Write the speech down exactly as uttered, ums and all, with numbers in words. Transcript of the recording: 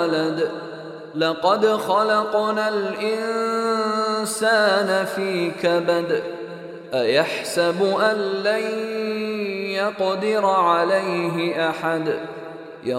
ولد لقد خلقنا الإنسان في كبد أيحسب أن لن يقدر عليه أحد